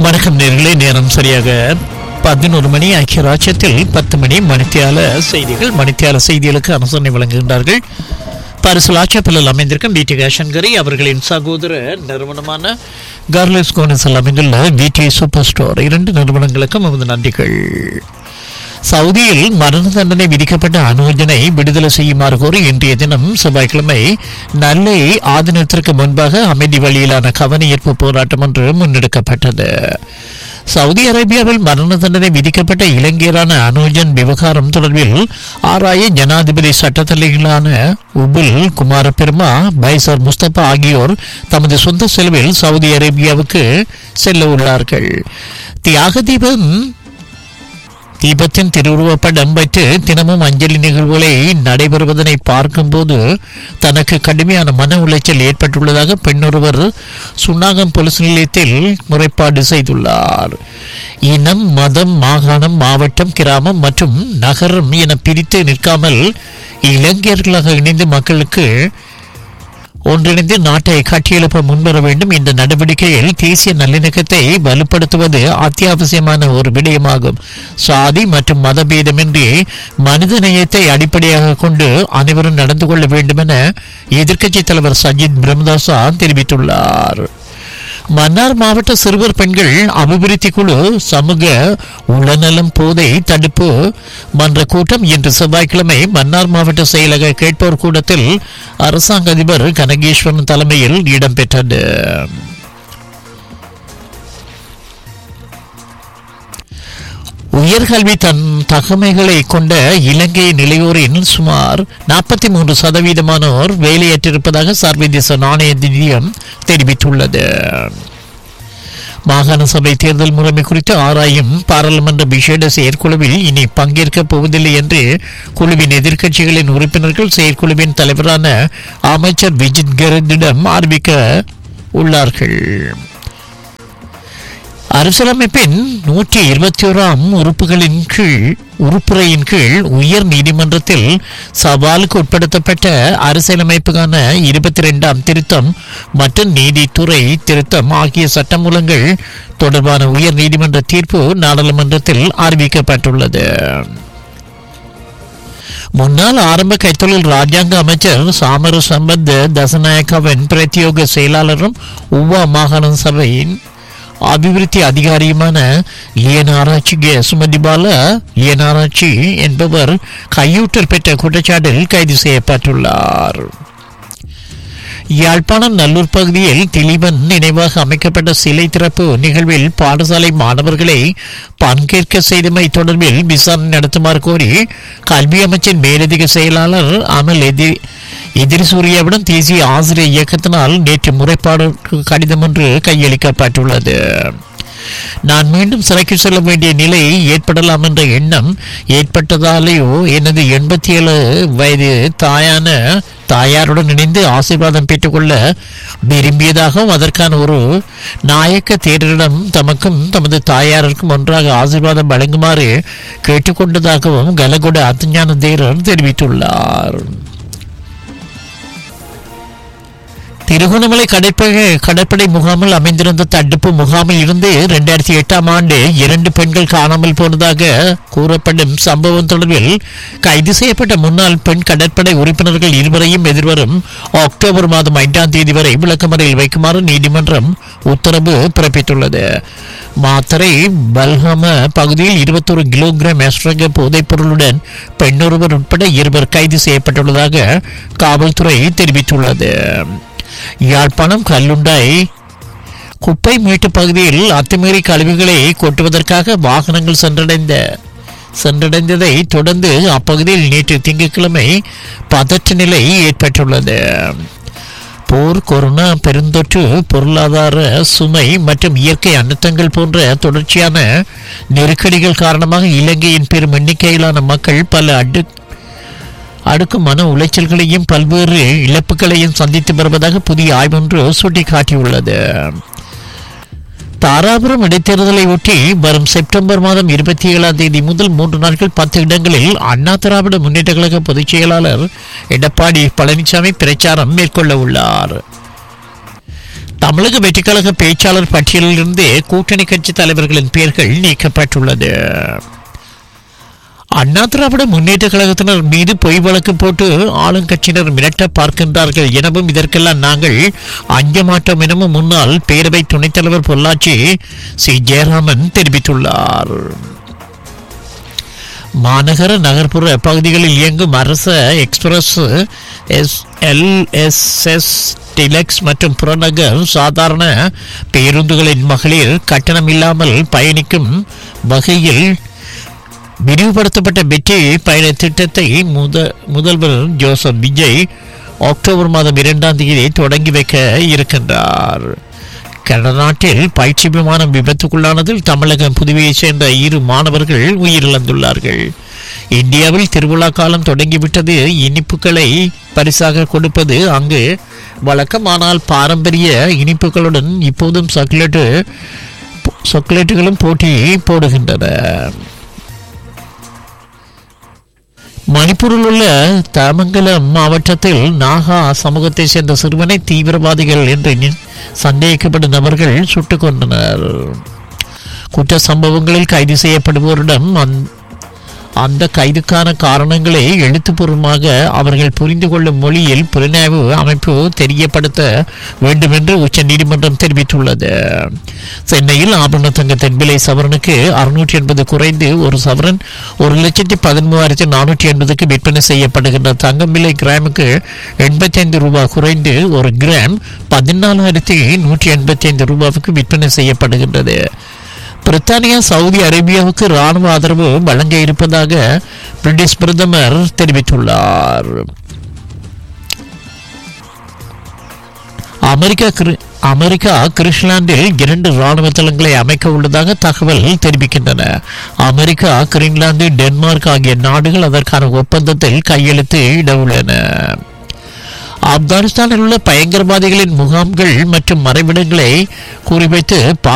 வணக்கம் நேர்களே, நேரம் சரியாக 11 மணி. ஐக்கிய ராஜ்யத்தில் 10 மணி. மணித்தியால செய்திகளுக்கு அனுசரணை வழங்குகின்றார்கள் பரிசுலாச்சப்பலில் அமைந்திருக்கும் வீட்டி கேஷன்கரி அவர்களின் சகோதர நிறுவனமான கார்லஸ் கோனஸில் அமைந்துள்ள வீட்டி சூப்பர் ஸ்டோர். 2 நிறுவனங்களுக்கும் நமது நன்றிகள். சவுதியில் மரண தண்டனை விதிக்கப்பட்ட அனுஜனை விடுதலை செய்யுமாறு கோரி இன்றைய தினம் செவ்வாய்க்கிழமை நல்லை ஆதினத்திற்கு முன்பாக அமைதி வழியிலான கவனஈர்ப்பு போராட்டம் ஒன்று முன்னெடுக்கப்பட்டது. சவுதி அரேபியாவில் மரண தண்டனை விதிக்கப்பட்ட இலங்கையரான அனுஜன் விவகாரம் தொடர்பில் ஆராய ஜனாதிபதி சட்டத்தலைகளான உபுல் குமார பெருமா, பைசர் முஸ்தபா ஆகியோர் தமது சொந்த செலவில் சவுதி அரேபியாவுக்கு செல்ல உள்ளார்கள். தியாக தீபத்தின் திருவுருவப்படம் வைத்து தினமும் அஞ்சலி நிகழ்வுகளை நடைபெறுவதனை பார்க்கும்போது தனக்கு கடுமையான மன உளைச்சல் ஏற்பட்டுள்ளதாக பெண்ணொருவர் சுன்னாகம் போலீஸ் நிலையத்தில் முறைப்பாடு செய்துள்ளார். இனம், மதம், மாகாணம், மாவட்டம், கிராமம் மற்றும் நகரம் என பிரித்து நிற்காமல் இளைஞர்களாக இணைந்து மக்களுக்கு ஒன்றிணைந்து நாட்டை கட்டியெழுப்ப முன்வர வேண்டும். இந்த நடவடிக்கையில் தேசிய நல்லிணக்கத்தை வலுப்படுத்துவது அத்தியாவசியமான ஒரு விடயமாகும். சாதி மற்றும் மதபேதமின்றி மனித நேயத்தை அடிப்படையாக கொண்டு அனைவரும் நடந்து கொள்ள வேண்டும் என எதிர்க்கட்சித் தலைவர் சஜித் பிரேமதாச தெரிவித்துள்ளார். மன்னார் மாவட்ட சிறுவர் பெண்கள் அபிவிருத்தி குழு சமூக உளநலம் போதை தடுப்பு மன்ற கூட்டம் இன்று செவ்வாய்க்கிழமை மன்னார் மாவட்ட செயலக கேட்போர் கூடத்தில் அரசாங்க அதிபர் கனகேஸ்வரன் தலைமையில் இடம்பெற்றது. உயர்கல்வி தகமைகளை கொண்ட இலங்கை நிலையோரின் சுமார் 43% வேலையற்றிருப்பதாக சர்வதேச நாணய நிதியம் தெரிவித்துள்ளது. மாகாண சபை தேர்தல் முறைமை குறித்து ஆராயும் பாராளுமன்ற விசேட செயற்குழுவில் இனி பங்கேற்கப் போவதில்லை என்று குழுவின் எதிர்க்கட்சிகளின் உறுப்பினர்கள் செயற்குழுவின் தலைவரான அமைச்சர் விஜித் கரத்திடம் அறிவிக்க உள்ளார்கள். அரசியலமைப்பின் 121 உறுப்புறையின் கீழ் உயர் நீதிமன்றத்தில் சவாலுக்கு உட்படுத்தப்பட்ட அரசியலமைப்புக்கான 22ஆம் திருத்தம் மற்றும் நீதித்துறை திருத்தம் ஆகிய சட்டமூலங்கள் தொடர்பான உயர் நீதிமன்ற தீர்ப்பு நாடாளுமன்றத்தில் அறிவிக்கப்பட்டுள்ளது. முன்னாள் ஆரம்ப கைத்தொழில் ராஜாங்க அமைச்சர் சாமர சம்பத் தசநாயக்காவின் பிரத்யோக செயலாளரும் உவா மாகாண சபையின் அபிவிருத்தி அதிகாரியுமான லியனாராட்சி சுமதிபால லியனாராட்சி என்பவர் கையூட்டல் பெற்ற குற்றச்சாட்டில் கைது செய்யப்பட்டுள்ளார். யாழ்ப்பாணம் நல்லூர் பகுதியில் திலீபன் நினைவாக அமைக்கப்பட்ட சிலை திறப்பு நிகழ்வில் பாடசாலை மாணவர்களை பங்கேற்க செய்தமை தொடர்பில் விசாரணை நடத்துமாறு கோரி கல்வி அமைச்சின் மேலதிக செயலாளர் அமல் எதிரி சூர்யாவிடம் தேசிய ஆசிரியர் இயக்கத்தினால் நேற்று முறைப்பாடு கடிதம் ஒன்று கையளிக்கப்பட்டுள்ளது. நான் மீண்டும் சிறைக்கு செல்ல வேண்டிய நிலை ஏற்படலாம் என்ற எண்ணம் ஏற்பட்டதாலேயோ எனது 87 வயது தாயாருடன் இணைந்து ஆசீர்வாதம் பெற்றுக்கொள்ள விரும்பியதாகவும் அதற்கான ஒரு நாயக்க தேரரிடம் தமக்கும் தமது தாயாருக்கும் ஒன்றாக ஆசீர்வாதம் வழங்குமாறு கேட்டுக்கொண்டதாகவும் கலகொட அத்ஞான தேரர் தெரிவித்துள்ளார். திருகோணமலை கடற்படை முகாமில் அமைந்திருந்த தடுப்பு முகாமில் இருந்து 2008ஆம் ஆண்டு 2 பெண்கள் காணாமல் போனதாக கூறப்படும் சம்பவம் தொடர்பில் கைது செய்யப்பட்ட முன்னாள் பெண் கடற்படை உறுப்பினர்கள் இருவரையும் எதிர்வரும் அக்டோபர் மாதம் 5ஆம் தேதி வரை விளக்கமறையில் வைக்குமாறு நீதிமன்றம் உத்தரவு பிறப்பித்துள்ளது. மாத்தரை பல்ஹம பகுதியில் 21 கிலோகிராம் எஸ்ட்ரக போதைப் பொருளுடன் பெண்ணொருவர் உட்பட 2 கைது செய்யப்பட்டுள்ளதாக காவல்துறை தெரிவித்துள்ளது. யாழ்ப்பாணம் கல்லுண்டாய் குப்பை மீட்டு பகுதியில் அத்துமீறி கழிவுகளை கொட்டுவதற்காக வாகனங்கள் சென்றடைந்ததை தொடர்ந்து அப்பகுதியில் நேற்று திங்கட்கிழமை பதற்ற நிலை ஏற்பட்டுள்ளது. போர், கொரோனா பெருந்தொற்று, பொருளாதார சுமை மற்றும் இயற்கை அனர்த்தங்கள் போன்ற தொடர்ச்சியான நெருக்கடிகள் காரணமாக இலங்கையின் பெரும் எண்ணிக்கையிலான மக்கள் பல அடுக்கு மன உளைச்சல்களையும் பல்வேறு இழப்புகளையும் சந்தித்து வருவதாக புதிய ஆய்வு ஒன்று சுட்டிக்காட்டியுள்ளது. தாராபுரம் இடைத்தேர்தலை ஒட்டி வரும் செப்டம்பர் மாதம் 27ஆம் தேதி முதல் 3 நாட்கள் 10 இடங்களில் அண்ணா திராவிட முன்னேற்ற கழக பொதுச் செயலாளர் எடப்பாடி பழனிசாமி பிரச்சாரம் மேற்கொள்ள உள்ளார். தமிழக வெற்றிக்கழக பேச்சாளர் பட்டியலிலிருந்து கூட்டணி கட்சி தலைவர்களின் பெயர்கள் நீக்கப்பட்டுள்ளது. அண்ணா திராவிட முன்னேற்ற கழகத்தினர் மீது பொய் வழக்கு போட்டு ஆளுங்கட்சியினர் மிரட்ட பார்க்கின்றார்கள் எனவும் இதற்கெல்லாம் நாங்கள் அஞ்ச மாட்டோம் எனவும் முன்னாள் பேரவை துணைத் தலைவர் பொள்ளாச்சி சி ஜெயராமன் தெரிவித்துள்ளார். மாநகர நகர்ப்புற பகுதிகளில் இயங்கும் அரச எக்ஸ்பிரஸ், LSS, டிலக்ஸ் மற்றும் புறநகர் சாதாரண பேருந்துகளின் மகளிர் கட்டணம் இல்லாமல் பயணிக்கும் வகையில் விரிவுபடுத்தப்பட்ட வெற்றி பயண திட்டத்தை முதல்வர் ஜோசப் விஜய் அக்டோபர் மாதம் 2ஆம் தேதி தொடங்கி வைக்க இருக்கின்றார். கனடா நாட்டில் பயிற்சி விமானம் விபத்துக்குள்ளானதில் தமிழகம் புதுவையைச் சேர்ந்த 2 மாணவர்கள் உயிரிழந்துள்ளார்கள். இந்தியாவில் திருவிழா காலம் தொடங்கிவிட்டது. இனிப்புகளை பரிசாக கொடுப்பது அங்கு வழக்கம். ஆனால் பாரம்பரிய இனிப்புகளுடன் இப்போதும் சாக்லேட்டுகளும் போட்டி போடுகின்றன. மணிப்பூரில் உள்ள தமங்கலம் மாவட்டத்தில் நாகா சமூகத்தை சேர்ந்த சிறுவனை தீவிரவாதிகள் என்று சந்தேகிக்கப்படும் நபர்கள் சுட்டுக் கொண்டனர். குற்ற சம்பவங்களில் கைது செய்யப்படுவோரிடம் அந்த கைதுக்கான காரணங்களை எழுத்துப்பூர்வமாக அவர்கள் புரிந்து கொள்ளும் மொழியில் புலனாய்வு அமைப்பு தெரியப்படுத்த வேண்டும் என்று உச்ச நீதிமன்றம் தெரிவித்துள்ளது. சென்னையில் ஆபரண தங்கத்தின் விலை சவரனுக்கு 680 குறைந்து ஒரு சவரன் 1,13,480க்கு விற்பனை செய்யப்படுகின்ற தங்கம் விலை கிராமுக்கு 85 ரூபாய் குறைந்து ஒரு கிராம் 14,185 ரூபாய்க்கு விற்பனை செய்யப்படுகின்றது. பிரித்தானியா சவுதி அரேபியாவுக்கு இராணுவ ஆதரவு வழங்க இருப்பதாக பிரிட்டிஷ் பிரதமர் தெரிவித்துள்ளார். அமெரிக்கா கிரீன்லாந்தில் 2 இராணுவ தளங்களை அமைக்க உள்ளதாக தகவல் தெரிவிக்கின்றன. அமெரிக்கா, கிரீன்லாந்து, டென்மார்க் ஆகிய நாடுகள் அதற்கான ஒப்பந்தத்தில் கையெழுத்து இட உள்ளன. ஆப்கானிஸ்தானில் உள்ள பயங்கரவாதிகளின் முகாம்கள் மற்றும் மறைவிடங்களை குறிவைத்து